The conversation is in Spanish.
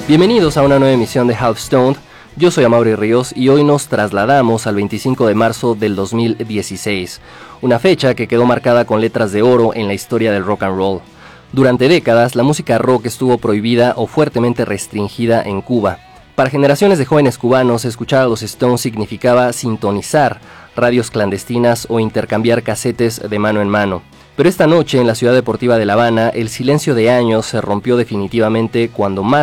Bienvenidos a una nueva emisión de Half Stoned. Yo soy Amaury Ríos y hoy nos trasladamos al 25 de marzo del 2016, una fecha que quedó marcada con letras de oro en la historia del rock and roll. Durante décadas, la música rock estuvo prohibida o fuertemente restringida en Cuba. Para generaciones de jóvenes cubanos, escuchar a los Stones significaba sintonizar radios clandestinas o intercambiar casetes de mano en mano. Pero esta noche, en la ciudad deportiva de La Habana, el silencio de años se rompió definitivamente cuando más